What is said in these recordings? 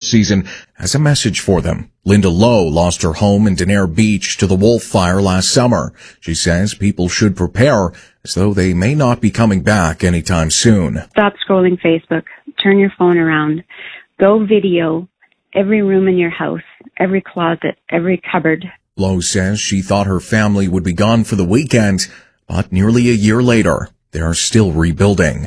season has a message for them. Linda Lowe lost her home in Denair Beach to the Wolf Fire last summer. She says people should prepare as though they may not be coming back anytime soon. Stop scrolling Facebook. Turn your phone around. Go video every room in your house, every closet, every cupboard. Lowe says she thought her family would be gone for the weekend, but nearly a year later, they are still rebuilding.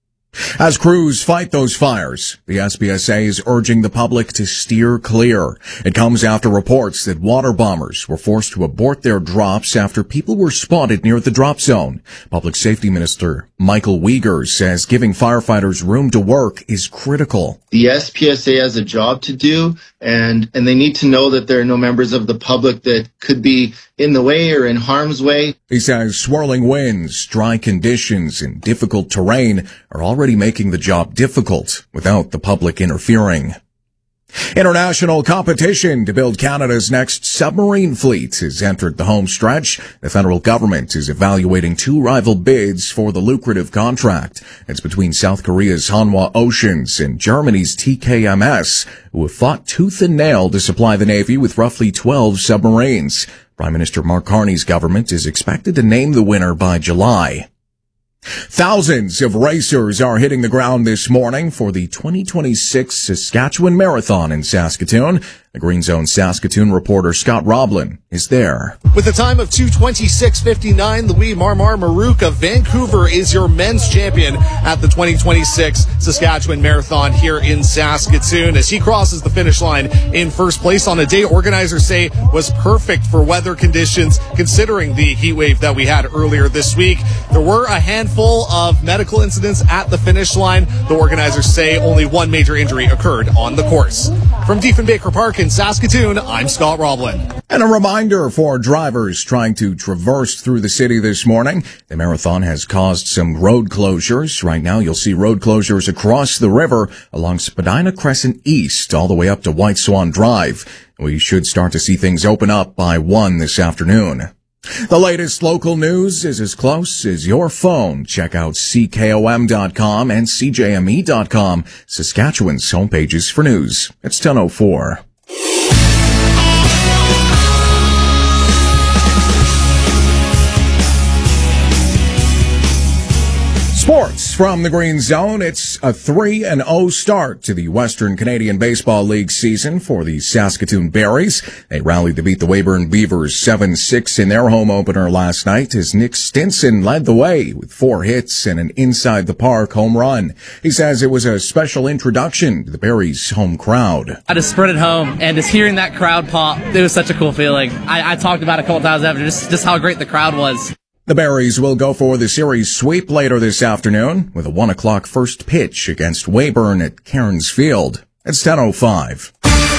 As crews fight those fires, the SPSA is urging the public to steer clear. It comes after reports that water bombers were forced to abort their drops after people were spotted near the drop zone. Public Safety Minister Michael Uyghur says giving firefighters room to work is critical. The SPSA has a job to do, and they need to know that there are no members of the public that could be in the way or in harm's way. He says swirling winds, dry conditions, and difficult terrain are already making the job difficult without the public interfering. International competition to build Canada's next submarine fleet has entered the home stretch. The federal government is evaluating two rival bids for the lucrative contract. It's between South Korea's Hanwha Oceans and Germany's TKMS, who have fought tooth and nail to supply the Navy with roughly 12 submarines. Prime Minister Mark Carney's government is expected to name the winner by July. Thousands of racers are hitting the ground this morning for the 2026 Saskatchewan Marathon in Saskatoon. The Green Zone Saskatoon reporter Scott Roblin is there. With a time of 2:26:59, Louis Marmar Marouk of Vancouver is your men's champion at the 2026 Saskatchewan Marathon here in Saskatoon as he crosses the finish line in first place on a day organizers say was perfect for weather conditions considering the heat wave that we had earlier this week. There were a handful of medical incidents at the finish line. The organizers say only one major injury occurred on the course. From Diefenbaker Park in Saskatoon, I'm Scott Roblin. And a reminder for drivers trying to traverse through the city this morning. The marathon has caused some road closures. Right now, you'll see road closures across the river along Spadina Crescent East all the way up to White Swan Drive. We should start to see things open up by 1 this afternoon. The latest local news is as close as your phone. Check out CKOM.com and CJME.com, Saskatchewan's homepages for news. It's 10:04. Sports from the Green Zone. It's a 3-0 start to the Western Canadian Baseball League season for the Saskatoon Berries. They rallied to beat the Weyburn Beavers 7-6 in their home opener last night as Nick Stinson led the way with 4 hits and an inside-the-park home run. He says it was a special introduction to the Berries' home crowd. I just sprinted home, and just hearing that crowd pop, it was such a cool feeling. I talked about it a couple times after, just how great the crowd was. The Berries will go for the series sweep later this afternoon with a 1 o'clock first pitch against Weyburn at Cairns Field. It's 10:05.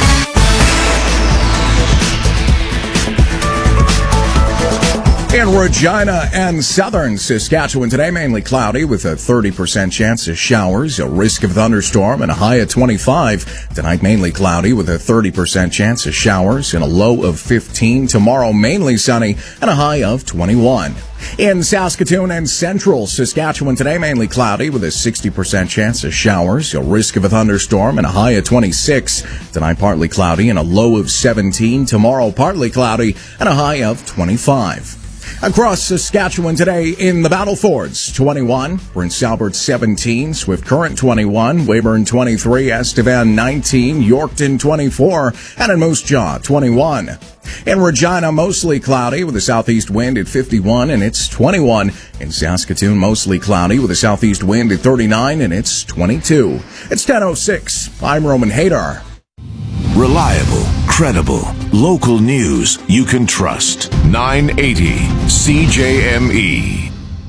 In Regina and southern Saskatchewan today, mainly cloudy with a 30% chance of showers, a risk of thunderstorm, and a high of 25. Tonight, mainly cloudy with a 30% chance of showers and a low of 15. Tomorrow, mainly sunny and a high of 21. In Saskatoon and central Saskatchewan today, mainly cloudy with a 60% chance of showers, a risk of a thunderstorm, and a high of 26. Tonight, partly cloudy and a low of 17. Tomorrow, partly cloudy and a high of 25. Across Saskatchewan today in the Battlefords, 21, Prince Albert 17, Swift Current 21, Weyburn 23, Estevan 19, Yorkton 24, and in Moose Jaw 21. In Regina, mostly cloudy with a southeast wind at 51 and it's 21. In Saskatoon, mostly cloudy with a southeast wind at 39 and it's 22. It's 10:06. I'm Roman Hadar. Reliable, credible, local news you can trust. 980 CJME.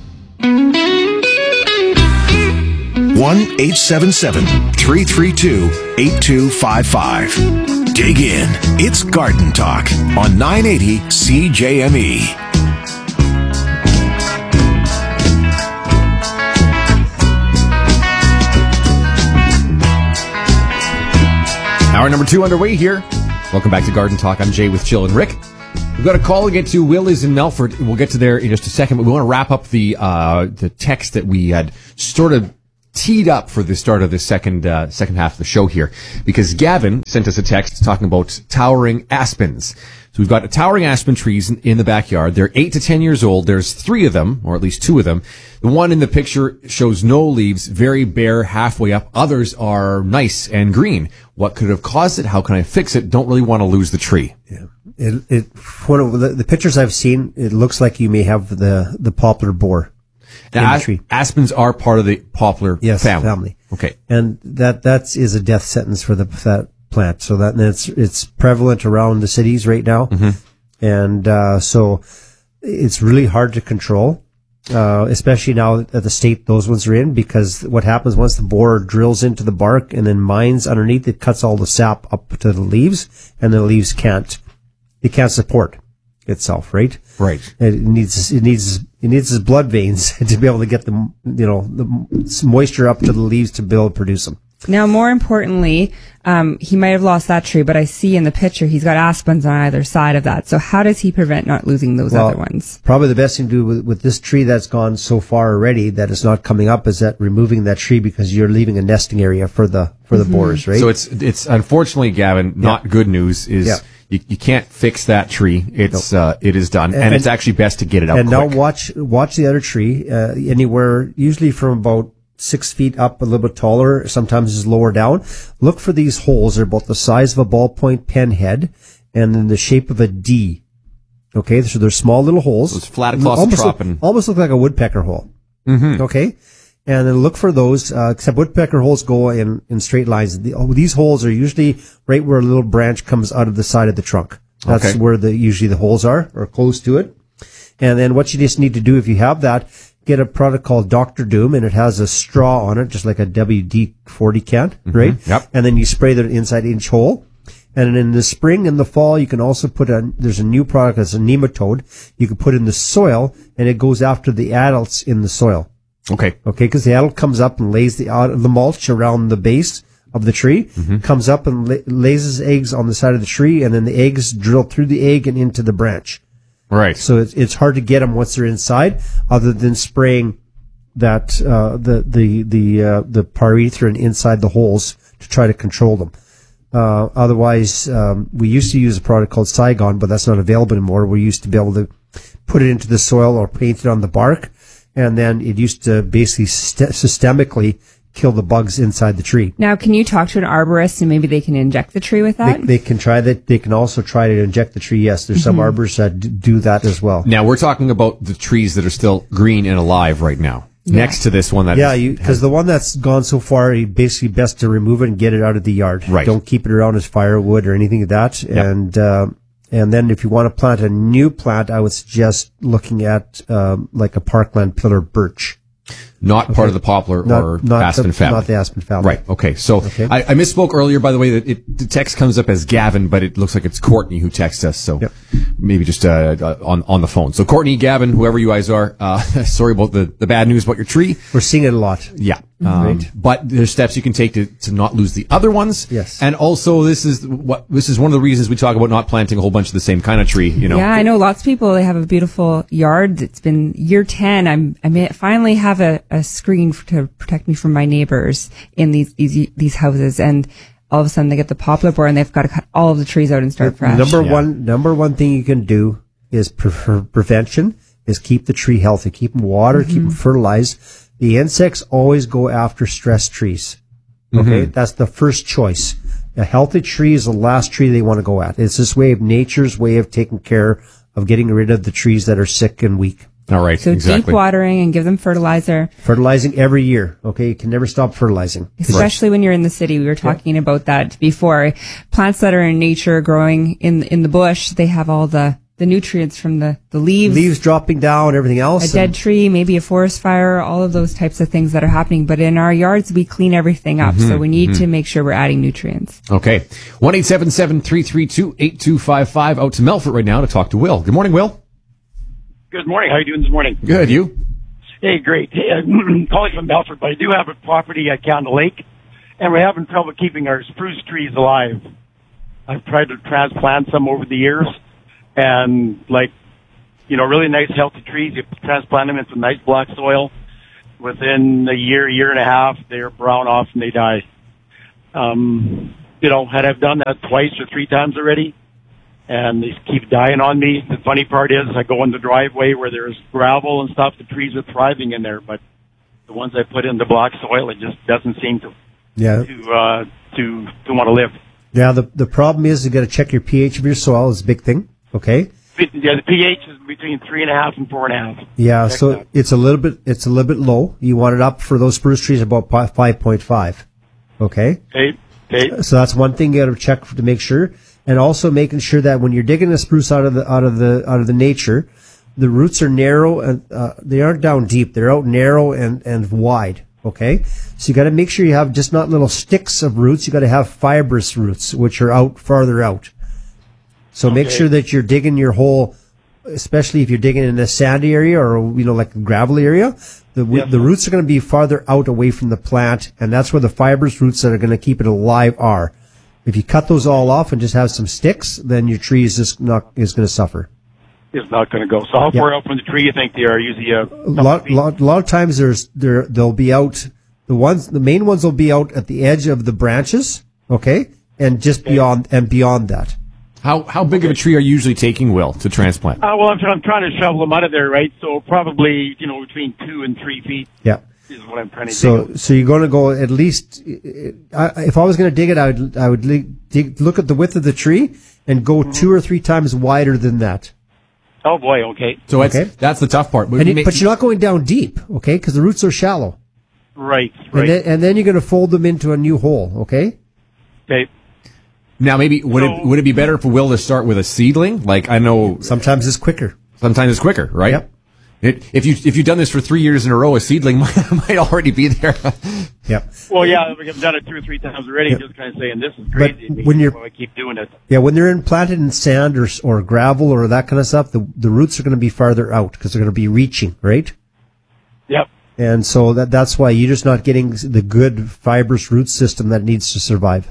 1-877-332-8255. Dig in. It's Garden Talk on 980 CJME. Hour number 2 underway here. Welcome back to Garden Talk. I'm Jay with Jill and Rick. We've got a call to get to. Will is in Melfort. We'll get to there in just a second, but we want to wrap up the text that we had sort of teed up for the start of the second half of the show here, because Gavin sent us a text talking about towering aspens. So we've got towering aspen trees in the backyard. They're 8 to 10 years old. There's 3 of them, or at least 2 of them. The one in the picture shows no leaves, very bare, halfway up. Others are nice and green. What could have caused it? How can I fix it? Don't really want to lose the tree. Yeah. One of the pictures I've seen, it looks like you may have the poplar borer. Now, aspens are part of the poplar family. Okay. And that is a death sentence for that plant. So it's prevalent around the cities right now. Mm-hmm. And so it's really hard to control, especially now at the state those ones are in, because what happens once the borer drills into the bark and then mines underneath, it cuts all the sap up to the leaves, and the leaves can't support itself, right? Right. It needs its blood veins to be able to get the moisture up to the leaves to be able to produce them. Now, more importantly, he might have lost that tree, but I see in the picture he's got aspens on either side of that. So how does he prevent not losing those other ones? Probably the best thing to do with this tree that's gone so far already that it's not coming up is that removing that tree, because you're leaving a nesting area for the borers, right? So it's unfortunately, Gavin, not good news. You can't fix that tree. It is done, and it's actually best to get it out. And quick. now watch the other tree anywhere, usually from about 6 feet up, a little bit taller, sometimes is lower down. Look for these holes. They're about the size of a ballpoint pen head and in the shape of a D. Okay, so they're small little holes. Those flat across the top almost look like a woodpecker hole. Mm-hmm. Okay, and then look for those. Except woodpecker holes go in straight lines. These holes are usually right where a little branch comes out of the side of the trunk. That's where usually the holes are, or close to it. And then what you just need to do, if you have that, get a product called Dr. Doom, and it has a straw on it, just like a WD-40 can, right? Yep. And then you spray the inside inch hole. And in the spring and the fall, you can also there's a new product that's a nematode. You can put in the soil, and it goes after the adults in the soil. Okay, because the adult comes up and lays the mulch around the base of the tree, comes up and lays his eggs on the side of the tree, and then the eggs drill through the egg and into the branch. Right. So it's hard to get them once they're inside, other than spraying that the pyrethrin inside the holes to try to control them. Otherwise, we used to use a product called Saigon, but that's not available anymore. We used to be able to put it into the soil or paint it on the bark, and then it used to basically systemically kill the bugs inside the tree. Now, can you talk to an arborist and maybe they can inject the tree with that? They can try that. They can also try to inject the tree. Yes, there's some arborists that do that as well. Now, we're talking about the trees that are still green and alive right now. Yeah. Next to this one that because the one that's gone so far, basically best to remove it and get it out of the yard. Right. Don't keep it around as firewood or anything like that. Yep. And then if you want to plant a new plant, I would suggest looking at like a parkland pillar birch. Not part of the poplar or aspen family. Not the aspen family. Right. Okay. So I misspoke earlier, by the way, that the text comes up as Gavin, but it looks like it's Courtney who texts us. So maybe just on the phone. So Courtney, Gavin, whoever you guys are, sorry about the bad news about your tree. We're seeing it a lot. Yeah. Right. But there's steps you can take to not lose the other ones. Yes. And also this is one of the reasons we talk about not planting a whole bunch of the same kind of tree, you know. Yeah, I know lots of people, they have a beautiful yard. It's been year 10. I may finally have a screen to protect me from my neighbors in these houses, and all of a sudden they get the poplar borer and they've got to cut all of the trees out and start fresh. Number one thing you can do is prevention is keep the tree healthy, keep them watered, keep them fertilized. The insects always go after stressed trees. Okay, that's the first choice. A healthy tree is the last tree they want to go at. It's this way of nature's way of taking care of getting rid of the trees that are sick and weak. All right, so exactly. Deep watering and give them fertilizer. Fertilizing every year. Okay, you can never stop fertilizing. Especially when you're in the city. We were talking about that before. Plants that are in nature, growing in the bush, they have all the nutrients from the leaves. Leaves dropping down, everything else. A dead tree, maybe a forest fire, all of those types of things that are happening. But in our yards, we clean everything up. So we need to make sure we're adding nutrients. Okay. 1-877-332-8255. Out to Melfort right now to talk to Will. Good morning, Will. Good morning. How are you doing this morning? Good. You? Hey, great. Hey, I'm calling from Melfort, but I do have a property at Canada Lake, and we're having trouble keeping our spruce trees alive. I've tried to transplant some over the years, and really nice, healthy trees. You transplant them in some nice black soil. within a year and a half, they're brown off and they die. Had I've done that twice or 3 times already, and they keep dying on me. The funny part is I go in the driveway where there's gravel and stuff, the trees are thriving in there, but the ones I put in the black soil, it just doesn't seem to want to live. Yeah, the problem is you got to check your pH of your soil is a big thing, okay? Yeah, the pH is between 3.5 and 4.5. Yeah, check so that. it's a little bit low. You want it up for those spruce trees about 5.5, okay? Okay. So that's one thing you got to check to make sure, and also making sure that when you're digging a spruce out of the nature, the roots are narrow and they aren't down deep. They're out narrow and wide. Okay, so you got to make sure you have just not little sticks of roots. You got to have fibrous roots, which are out farther out. So make sure that you're digging your hole, especially if you're digging in a sandy area or like a gravel area. The roots are going to be farther out away from the plant, and that's where the fibrous roots that are going to keep it alive are. If you cut those all off and just have some sticks, then your tree is going to suffer. It's not going to go. So how far out from the tree you think they are? Usually a lot of times they'll be out. The main ones will be out at the edge of the branches, okay, and just beyond that. How big of a tree are you usually taking, Will, to transplant? Well, I'm trying to shovel them out of there, right? So probably between 2 and 3 feet. Yeah. Is what I'm trying to dig. So you're going to go at least. If I was going to dig it, I would look at the width of the tree and go 2 or 3 times wider than that. Oh boy, okay. So that's the tough part. But you're not going down deep, okay? Because the roots are shallow. Right. And then you're going to fold them into a new hole, okay? Okay. Now, maybe would it be better for Will to start with a seedling? Like, I know sometimes it's quicker. Right? Yep. If you've done this for 3 years in a row, a seedling might already be there. Yep. Well, yeah, I've done it 2 or 3 times already. Yep. Just kind of saying this is crazy. But when I keep doing it. Yeah, when they're planted in sand or gravel or that kind of stuff, the roots are going to be farther out because they're going to be reaching, right? Yep. And so that's why you're just not getting the good fibrous root system that needs to survive.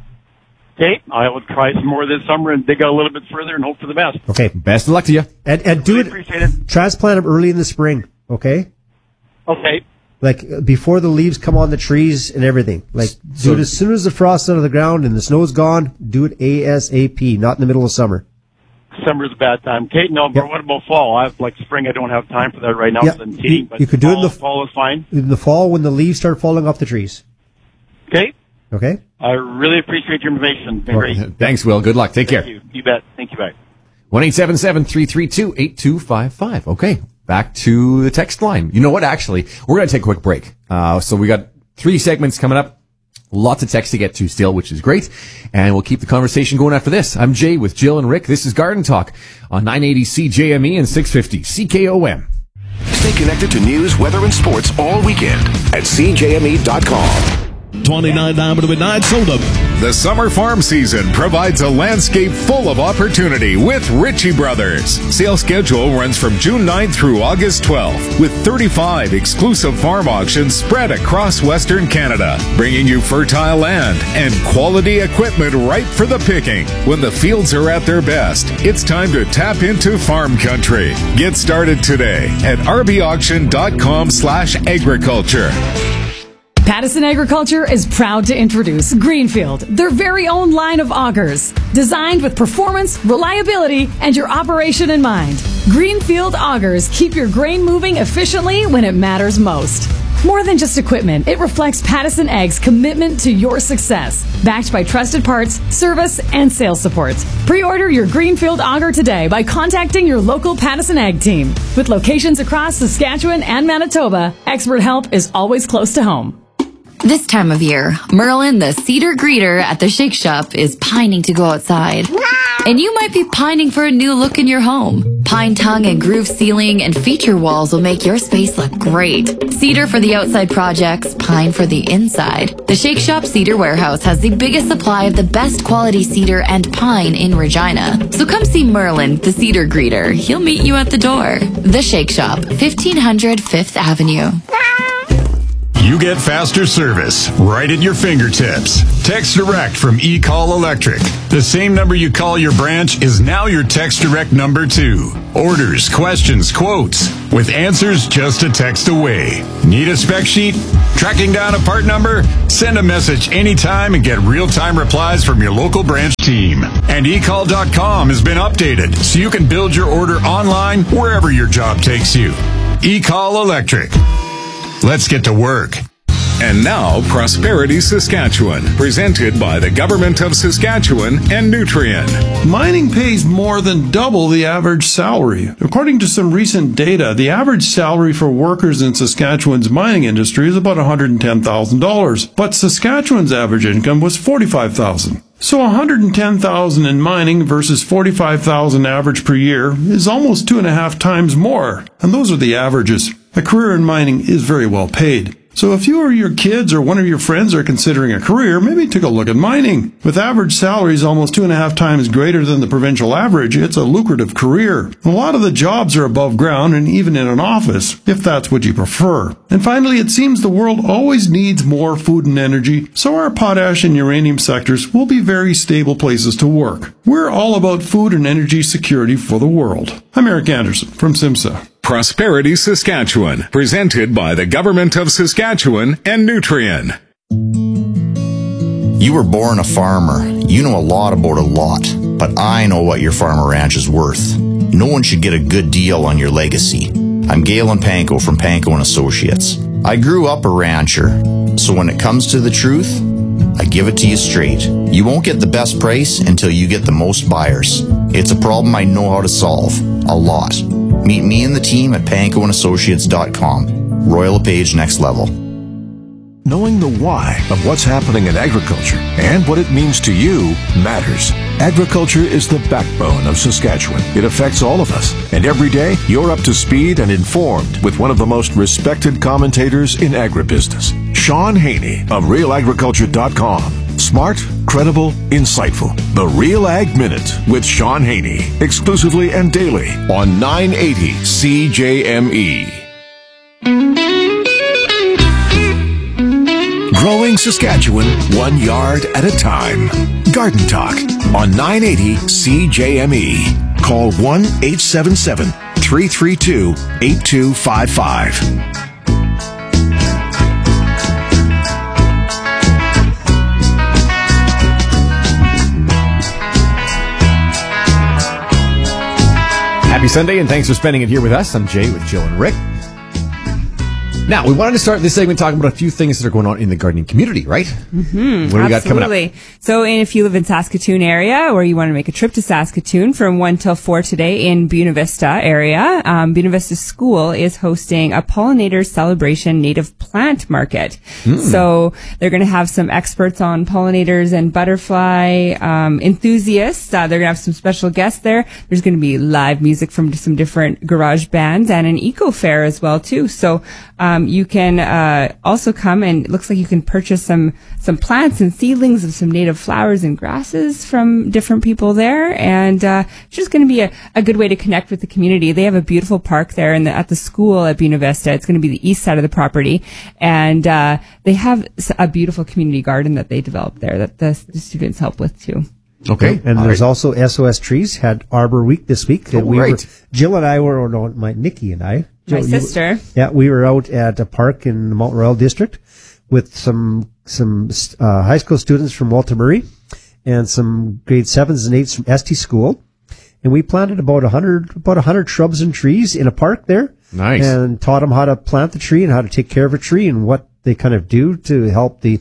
Okay, I will try some more this summer and dig out a little bit further and hope for the best. Okay. Best of luck to you. And do appreciate it. Transplant them early in the spring, okay? Okay. Like before the leaves come on the trees and everything. Like do it as soon as the frost's out of the ground and the snow's gone, do it ASAP, not in the middle of summer. Summer's a bad time. Okay, no, but what about fall? Spring, I don't have time for that right now. Yeah. You could do it in the fall is fine. In the fall when the leaves start falling off the trees. Okay. Okay. I really appreciate your information. Great. Thanks, Will. Good luck. Take care. You bet. Thank you. Bye. 1-877-332-8255. Okay. Back to the text line. You know what? Actually, we're going to take a quick break. So we got 3 segments coming up. Lots of text to get to still, which is great. And we'll keep the conversation going after this. I'm Jay with Jill and Rick. This is Garden Talk on 980 CJME and 650 CKOM. Stay connected to news, weather, and sports all weekend at CJME.com. 29 diameter midnight soda. The summer farm season provides a landscape full of opportunity with Ritchie Brothers. Sale schedule runs from June 9th through August 12th with 35 exclusive farm auctions spread across Western Canada, bringing you fertile land and quality equipment ripe for the picking. When the fields are at their best, it's time to tap into farm country. Get started today at rbauction.com/agriculture. Pattison Agriculture is proud to introduce Greenfield, their very own line of augers, designed with performance, reliability, and your operation in mind. Greenfield augers keep your grain moving efficiently when it matters most. More than just equipment, it reflects Pattison Ag's commitment to your success, backed by trusted parts, service, and sales support. Pre-order your Greenfield auger today by contacting your local Pattison Ag team. With locations across Saskatchewan and Manitoba, expert help is always close to home. This time of year, Merlin, the cedar greeter at the Shake Shop, is pining to go outside. And you might be pining for a new look in your home. Pine tongue and groove ceiling and feature walls will make your space look great. Cedar for the outside projects, pine for the inside. The Shake Shop Cedar Warehouse has the biggest supply of the best quality cedar and pine in Regina. So come see Merlin, the cedar greeter. He'll meet you at the door. The Shake Shop, 1500 5th Avenue. You get faster service right at your fingertips. Text Direct from eCall Electric. The same number you call your branch is now your Text Direct number too. Orders, questions, quotes, with answers just a text away. Need a spec sheet? Tracking down a part number? Send a message anytime and get real-time replies from your local branch team. And eCall.com has been updated so you can build your order online wherever your job takes you. eCall Electric. Let's get to work. And now, Prosperity Saskatchewan, presented by the Government of Saskatchewan and Nutrien. Mining pays more than double the average salary. According to some recent data, the average salary for workers in Saskatchewan's mining industry is about $110,000, but Saskatchewan's average income was $45,000. So $110,000 in mining versus $45,000 average per year is almost 2.5 times more. And those are the averages. A career in mining is very well paid. So if you or your kids or one of your friends are considering a career, maybe take a look at mining. With average salaries almost 2.5 times greater than the provincial average, it's a lucrative career. A lot of the jobs are above ground and even in an office, if that's what you prefer. And finally, it seems the world always needs more food and energy, so our potash and uranium sectors will be very stable places to work. We're all about food and energy security for the world. I'm Eric Anderson from SIMSA. Prosperity Saskatchewan, presented by the Government of Saskatchewan and Nutrien. You were born a farmer. You know a lot about a lot, but I know what your farm or ranch is worth. No one should get a good deal on your legacy. I'm Galen Panko from Panko and Associates. I grew up a rancher, so when it comes to the truth, I give it to you straight. You won't get the best price until you get the most buyers. It's a problem I know how to solve. A lot. Meet me and the team at pankoandassociates.com. Royal LePage Next Level. Knowing the why of what's happening in agriculture and what it means to you matters. Agriculture is the backbone of Saskatchewan. It affects all of us. And every day, you're up to speed and informed with one of the most respected commentators in agribusiness, Sean Haney of RealAgriculture.com. Smart, credible, insightful. The Real Ag Minute with Sean Haney. Exclusively and daily on 980 CJME. Growing Saskatchewan 1 yard at a time. Garden Talk on 980 CJME. Call 1-877-332-8255. Happy Sunday, and thanks for spending it here with us. I'm Jay with Jill and Rick. Now, we wanted to start this segment talking about a few things that are going on in the gardening community, right? Mm-hmm, what do we got coming up? So if you live in Saskatoon area or you want to make a trip to Saskatoon from 1 till 4 today in Buena Vista area, Buena Vista School is hosting a pollinator celebration native plant market. So they're going to have some experts on pollinators and butterfly enthusiasts. They're going to have some special guests there. There's going to be live music from some different garage bands and an eco fair as well too. So you can also come, and it looks like you can purchase some plants and seedlings of some native flowers and grasses from different people there. And it's just going to be a good way to connect with the community. They have a beautiful park there at the school at Buena Vista. It's going to be the east side of the property. And they have a beautiful community garden that they developed there that the students help with too. Okay. And there's also SOS Trees had Arbor Week this week. Jill and I were, Nikki and I. My sister. We were out at a park in the Mount Royal district with some high school students from Walter Murray and some grade 7s and 8s from Esty School. And we planted about 100 shrubs and trees in a park there. Nice. And taught them how to plant the tree and how to take care of a tree and what they kind of do to help the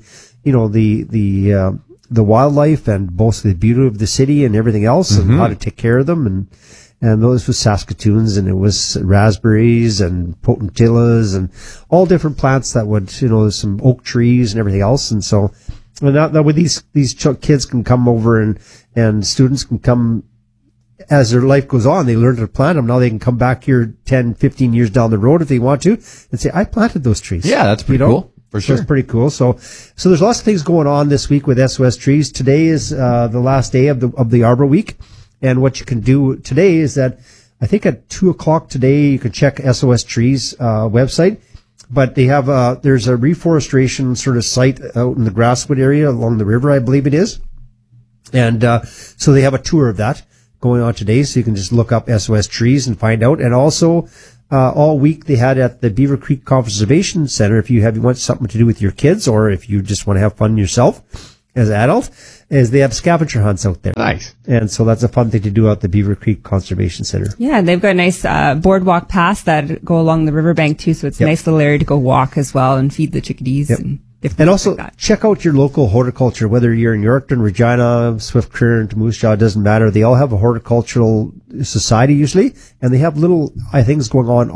wildlife and both the beauty of the city and everything else, and how to take care of them. And those was Saskatoons, and it was raspberries and potentillas and all different plants that would, some oak trees and everything else. And so, that way these kids can come over and students can come as their life goes on. They learn to plant them. Now they can come back here 10, 15 years down the road if they want to and say, I planted those trees. Yeah, that's pretty cool. For sure. So it's pretty cool. So there's lots of things going on this week with SOS Trees. Today is the last day of the Arbor Week. And what you can do today is that I think at 2:00 today you can check SOS Trees website. But they have there's a reforestation sort of site out in the Grasswood area along the river, I believe it is. And so they have a tour of that going on today, so you can just look up SOS Trees and find out. And also, all week they had at the Beaver Creek Conservation Center, if you want something to do with your kids or if you just want to have fun yourself as an adult, is they have scavenger hunts out there. Nice. And so that's a fun thing to do at the Beaver Creek Conservation Center. Yeah, they've got nice boardwalk paths that go along the riverbank too, so it's a nice little area to go walk as well and feed the chickadees and different And also, like that. check out your local horticulture, whether you're in Yorkton, Regina, Swift Current, Moose Jaw, doesn't matter. They all have a horticultural society usually, and they have little things going on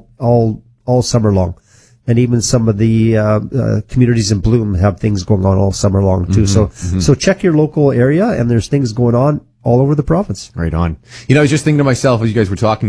all summer long. And even some of the communities in Bloom have things going on all summer long too. So check your local area, and there's things going on all over the province. Right on. You know, I was just thinking to myself as you guys were talking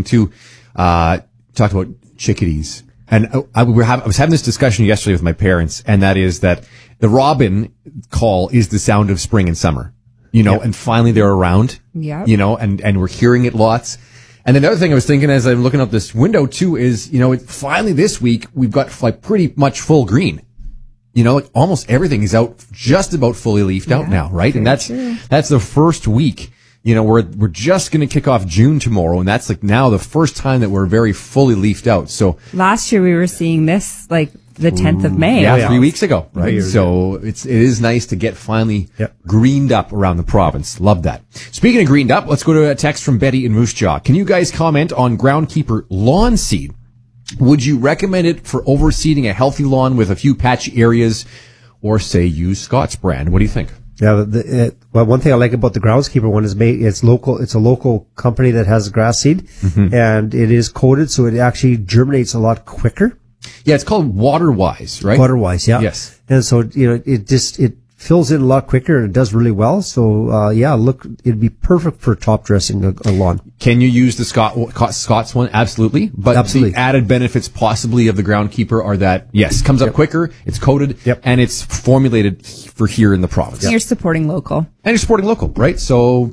talked about chickadees. And I was having this discussion yesterday with my parents, and that is that the robin call is the sound of spring and summer, you know, and finally they're around, you know, and we're hearing it lots. And then the other thing I was thinking as I'm looking out this window too is, you know, finally this week we've got like pretty much full green. You know, like almost everything is out, just about fully leafed out now, right? And that's the first week. You know, we're just going to kick off June tomorrow, and that's like now the first time that we're very fully leafed out. So last year we were seeing this like the 10th of May. Yeah, 3 weeks ago, right? So it is nice to get finally greened up around the province. Love that. Speaking of greened up, let's go to a text from Betty in Moose Jaw. Can you guys comment on Groundkeeper lawn seed? Would you recommend it for overseeding a healthy lawn with a few patchy areas, or say use Scott's brand? What do you think? Yeah, well, one thing I like about the Groundskeeper one is it's local. It's a local company that has grass seed, and it is coated, so it actually germinates a lot quicker. Yeah, it's called WaterWise, right? WaterWise, yeah. Yes. And so, you know, it fills in a lot quicker and it does really well. So, it'd be perfect for top dressing a lawn. Can you use the Scott's one? Absolutely. But the added benefits possibly of the Groundkeeper are that, yes, comes up quicker, it's coated, and it's formulated for here in the province. You're supporting local. And you're supporting local, right? So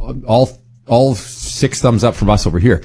all 6 thumbs up from us over here.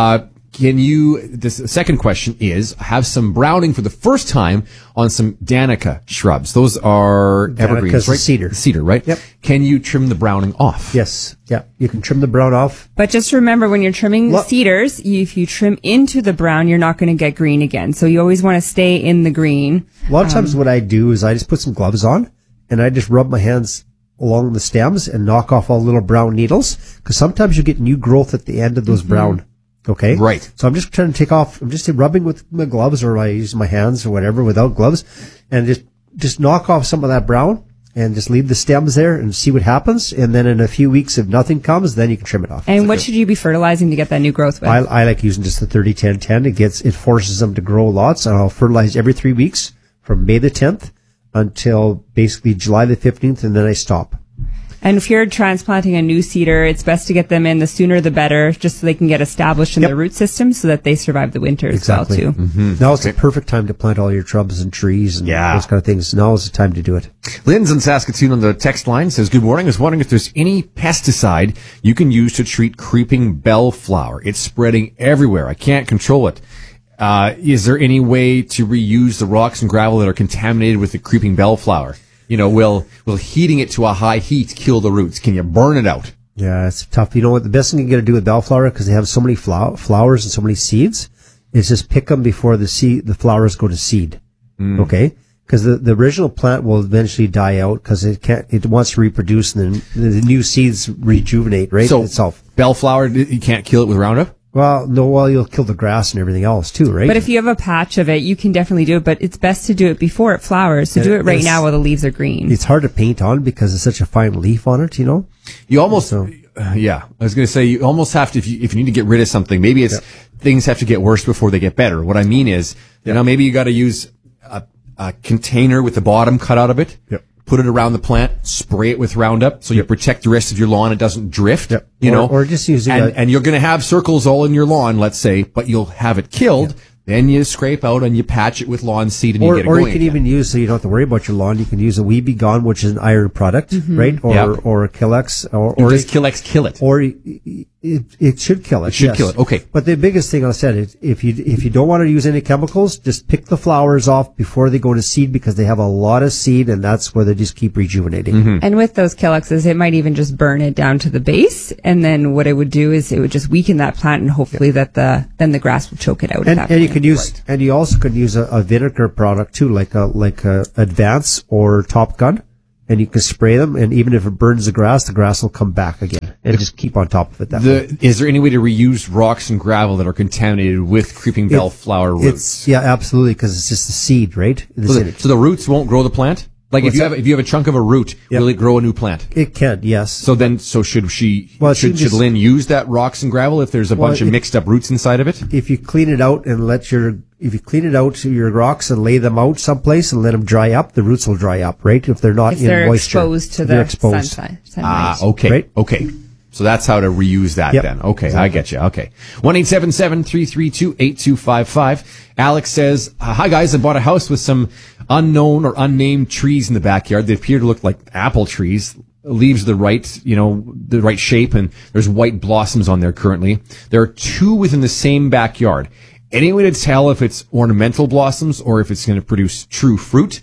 The second question is, have some browning for the first time on some Danica shrubs. Those are evergreens, right? Cedar, right? Yep. Can you trim the browning off? Yes. Yeah. You can trim the brown off. But just remember, when you're trimming the cedars, if you trim into the brown, you're not going to get green again. So you always want to stay in the green. A lot of times what I do is I just put some gloves on and I just rub my hands along the stems and knock off all the little brown needles, because sometimes you get new growth at the end of those brown. Okay. Right. So I'm just trying to take off. I'm just rubbing with my gloves, or I use my hands or whatever without gloves, and just knock off some of that brown and just leave the stems there and see what happens. And then in a few weeks, if nothing comes, then you can trim it off. And what should you be fertilizing to get that new growth with? I like using just the 30-10-10. It forces them to grow lots, and I'll fertilize every 3 weeks from May the 10th until basically July the 15th, and then I stop. And if you're transplanting a new cedar, it's best to get them in the sooner the better, just so they can get established in the root system so that they survive the winter as well, too. Now is the perfect time to plant all your shrubs and trees and those kind of things. Now is the time to do it. Lynn's in Saskatoon on the text line says, good morning. I was wondering if there's any pesticide you can use to treat creeping bellflower. It's spreading everywhere. I can't control it. Is there any way to reuse the rocks and gravel that are contaminated with the creeping bellflower? You know, will heating it to a high heat kill the roots? Can you burn it out? Yeah, it's tough. You know what? The best thing you got to do with bellflower, because they have so many flowers and so many seeds, is just pick them before the flowers go to seed. Okay? Because the original plant will eventually die out because it wants to reproduce, and then the new seeds rejuvenate, right? So itself. Bellflower, you can't kill it with Roundup? Well, no, you'll kill the grass and everything else too, right? But if you have a patch of it, you can definitely do it, but it's best to do it before it flowers. So do it right now while the leaves are green. It's hard to paint on because it's such a fine leaf on it, you know? You almost, I was going to say, you almost have to, if you need to get rid of something, maybe it's things have to get worse before they get better. What I mean is, you know, maybe you got to use a container with the bottom cut out of it. Put it around the plant, spray it with Roundup, so you protect the rest of your lawn. It doesn't drift, you know. Or just using and you're going to have circles all in your lawn, let's say, but you'll have it killed. Then you scrape out and you patch it with lawn seed and you get it going. Or you can even use, so you don't have to worry about your lawn, you can use a We Be Gone, which is an iron product, right? Or a Killex. Or does Killex kill it? Or It should kill it. It should kill it. Okay. But the biggest thing I said is if you don't want to use any chemicals, just pick the flowers off before they go to seed because they have a lot of seed and that's where they just keep rejuvenating. Mm-hmm. And with those Calyxes, it might even just burn it down to the base. And then what it would do is it would just weaken that plant and hopefully then the grass will choke it out. And you could use, and you also could use a vinegar product too, like a Advance or Top Gun. And you can spray them, and even if it burns the grass will come back again. And just keep on top of it that way. Is there any way to reuse rocks and gravel that are contaminated with creeping bellflower roots? Yeah, absolutely, because it's just the seed, right? So the roots won't grow the plant? Like if you have a chunk of a root, will it grow a new plant? It can, yes. So should Lynn use that rocks and gravel if there's a bunch of mixed up roots inside of it? If you clean it out and your rocks and lay them out someplace and let them dry up, the roots will dry up, right? If they're not in moisture. Exposed to the sunlight. Okay. Right? Okay. So that's how to reuse that then. Okay, exactly. I get you. Okay. 1-877-332-8255. Alex says, hi guys, I bought a house with some unknown or unnamed trees in the backyard. They appear to look like apple trees. Leaves the right shape, and there's white blossoms on there currently. There are 2 within the same backyard. Any way to tell if it's ornamental blossoms or if it's going to produce true fruit?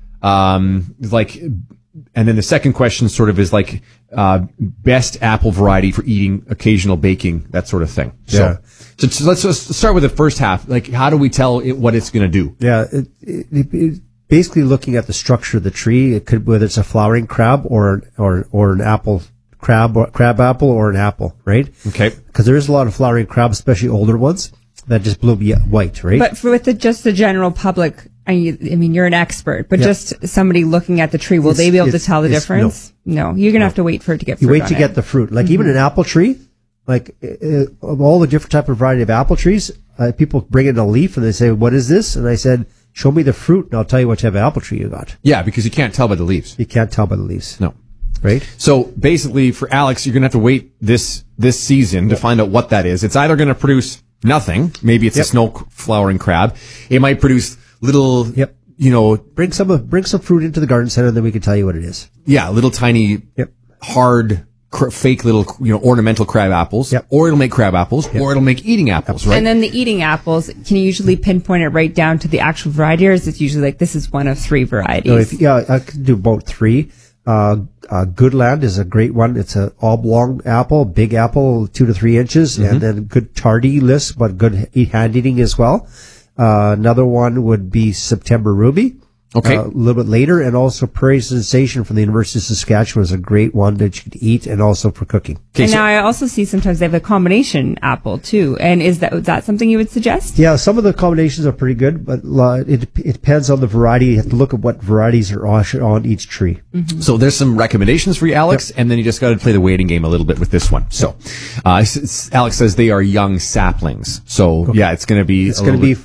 And then the second question sort of is like, best apple variety for eating, occasional baking, that sort of thing. Yeah. So let's just start with the first half. Like, how do we tell what it's going to do? Yeah. It basically looking at the structure of the tree, it could, whether it's a flowering crab or an apple, crab apple or an apple, right? Okay. Because there is a lot of flowering crabs, especially older ones, that just bloom white, right? But just the general public, I mean, you're an expert, but just somebody looking at the tree, will they be able to tell the difference? No. You're going to have to wait for it to get fruit. You wait to get the fruit. Like even an apple tree, like of all the different type of variety of apple trees, people bring in a leaf and they say, what is this? And I said, show me the fruit and I'll tell you what type of apple tree you got. Yeah, because you can't tell by the leaves. You can't tell by the leaves. No. Right? So basically for Alex, you're going to have to wait this season to find out what that is. It's either going to produce nothing. Maybe it's a snow flowering crab. It might produce little, bring some fruit into the garden center, then we can tell you what it is. Yeah, little tiny, hard, fake little, ornamental crab apples. Yep. Or it'll make crab apples, or it'll make eating apples, right? And then the eating apples, can you usually pinpoint it right down to the actual variety, or is it usually like this is one of 3 varieties? No, I can do about 3. Goodland is a great one. It's an oblong apple, big apple, 2 to 3 inches, and then good tardy list, but good hand eating as well. Another one would be September Ruby. Okay. A little bit later, and also Prairie Sensation from the University of Saskatchewan is a great one that you could eat and also for cooking. Okay, and now I also see sometimes they have a combination apple too. And is that something you would suggest? Yeah, some of the combinations are pretty good, but it depends on the variety. You have to look at what varieties are on each tree. Mm-hmm. So there's some recommendations for you, Alex, and then you just got to play the waiting game a little bit with this one. So, Alex says they are young saplings. So it's going to be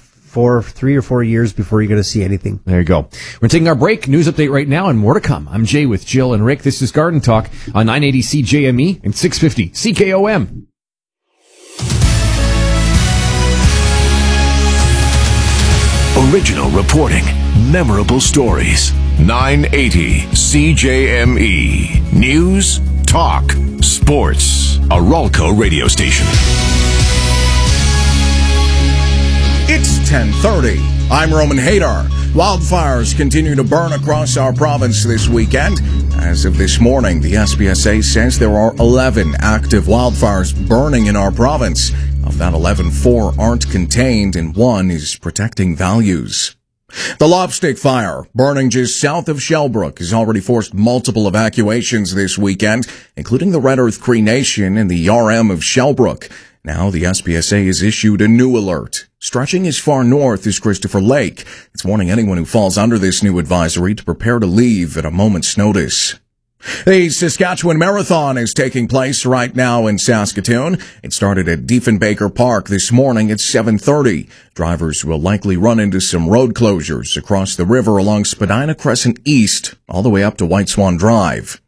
3 or 4 years before you're going to see anything. There you go. We're taking our break. News update right now and more to come. I'm Jay with Jill and Rick. This is Garden Talk on 980 CJME and 650 CKOM. Original reporting, memorable stories. 980 CJME. News, talk, sports. A Ralco radio station. It's 10:30. I'm Roman Hadar. Wildfires continue to burn across our province this weekend. As of this morning, the SPSA says there are 11 active wildfires burning in our province. Of that 11, 4 aren't contained and 1 is protecting values. The Lobstick Fire, burning just south of Shellbrook, has already forced multiple evacuations this weekend, including the Red Earth Cree Nation and the RM of Shellbrook. Now the SPSA has issued a new alert. Stretching as far north as Christopher Lake. It's warning anyone who falls under this new advisory to prepare to leave at a moment's notice. The Saskatchewan Marathon is taking place right now in Saskatoon. It started at Diefenbaker Park this morning at 7:30. Drivers will likely run into some road closures across the river along Spadina Crescent East, all the way up to White Swan Drive.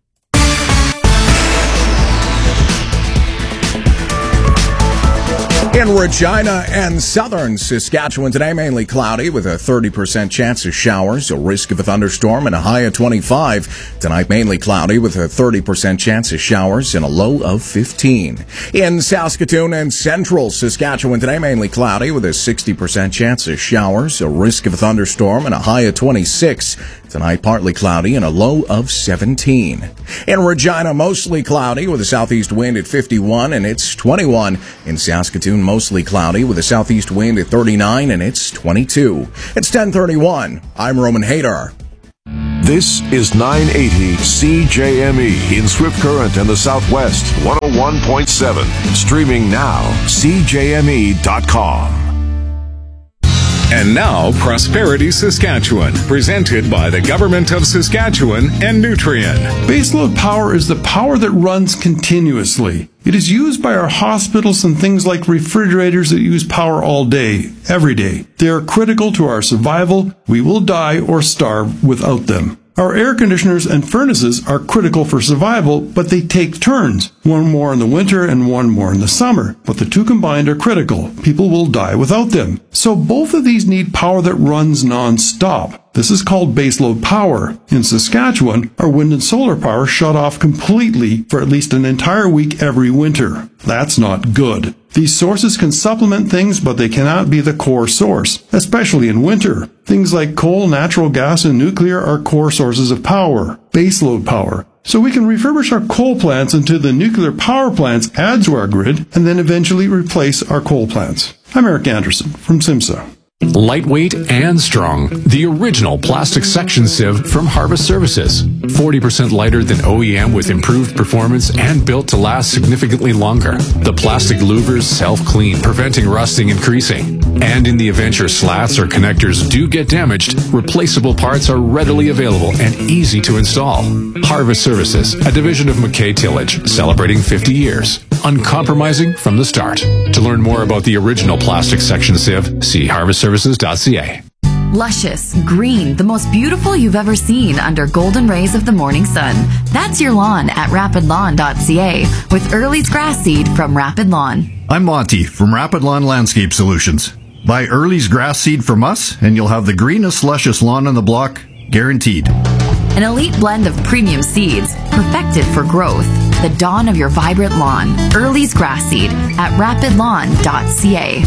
In Regina and southern Saskatchewan today, mainly cloudy with a 30% chance of showers, a risk of a thunderstorm, and a high of 25. Tonight, mainly cloudy with a 30% chance of showers and a low of 15. In Saskatoon and central Saskatchewan today, mainly cloudy with a 60% chance of showers, a risk of a thunderstorm, and a high of 26. Tonight, partly cloudy and a low of 17. In Regina, mostly cloudy with a southeast wind at 51 and it's 21. In Saskatoon, mostly cloudy with a southeast wind at 39 and it's 22. It's 10:31. I'm Roman Hadar. This is 980 CJME in Swift Current and the Southwest, 101.7. Streaming now, CJME.com. And now, Prosperity Saskatchewan, presented by the Government of Saskatchewan and Nutrien. Baseload power is the power that runs continuously. It is used by our hospitals and things like refrigerators that use power all day, every day. They are critical to our survival. We will die or starve without them. Our air conditioners and furnaces are critical for survival, but they take turns. One more in the winter and one more in the summer. But the two combined are critical. People will die without them. So both of these need power that runs non-stop. This is called baseload power. In Saskatchewan, our wind and solar power shut off completely for at least an entire week every winter. That's not good. These sources can supplement things, but they cannot be the core source, especially in winter. Things like coal, natural gas, and nuclear are core sources of power, baseload power. So we can refurbish our coal plants into the nuclear power plants add to our grid, and then eventually replace our coal plants. I'm Eric Anderson from SIMSA. Lightweight and strong. The original plastic section sieve from Harvest Services. 40% lighter than OEM with improved performance and built to last significantly longer. The plastic louvers self-clean, preventing rusting and creasing. And in the event your slats or connectors do get damaged, replaceable parts are readily available and easy to install. Harvest Services, a division of McKay Tillage, celebrating 50 years. Uncompromising from the start. To learn more about the original plastic section sieve, see harvestservices.ca. Luscious, green, the most beautiful you've ever seen under golden rays of the morning sun. That's your lawn at rapidlawn.ca with Early's grass seed from Rapid Lawn. I'm Monty from Rapid Lawn Landscape Solutions. Buy Early's grass seed from us and you'll have the greenest, luscious lawn on the block, guaranteed. An elite blend of premium seeds, perfected for growth. The dawn of your vibrant lawn. Early's grass seed at rapidlawn.ca.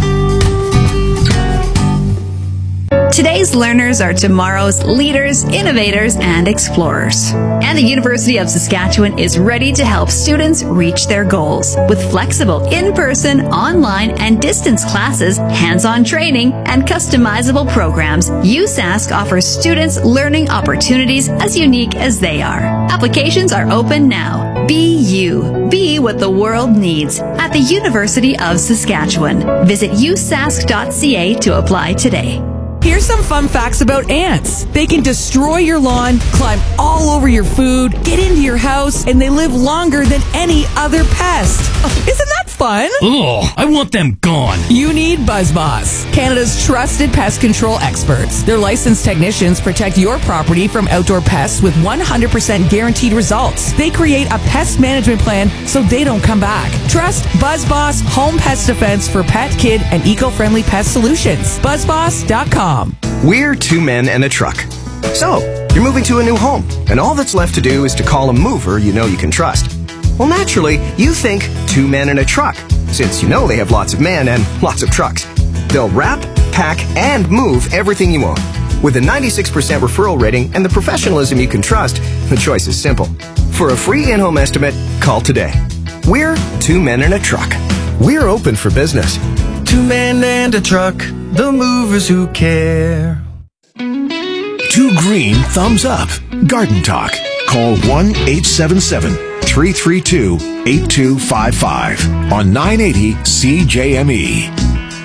Today's learners are tomorrow's leaders, innovators, and explorers. And the University of Saskatchewan is ready to help students reach their goals. With flexible in-person, online, and distance classes, hands-on training, and customizable programs, USask offers students learning opportunities as unique as they are. Applications are open now. Be you. Be what the world needs at the University of Saskatchewan. Visit usask.ca to apply today. Here's some fun facts about ants. They can destroy your lawn, climb all over your food, get into your house, and they live longer than any other pest. Isn't that fun? Ugh, I want them gone. You need BuzzBoss, Canada's trusted pest control experts. Their licensed technicians protect your property from outdoor pests with 100% guaranteed results. They create a pest management plan so they don't come back. Trust BuzzBoss Home Pest Defense for pet, kid, and eco-friendly pest solutions. BuzzBoss.com. We're two men and a truck. So, you're moving to a new home, and all that's left to do is to call a mover you know you can trust. Well, naturally, you think two men and a truck, since you know they have lots of men and lots of trucks. They'll wrap, pack, and move everything you own. With a 96% referral rating and the professionalism you can trust, the choice is simple. For a free in-home estimate, call today. We're two men and a truck. We're open for business. Two men and a truck, the movers who care. Two green thumbs up. Garden Talk. Call 1-877-332-8255 on 980 CJME.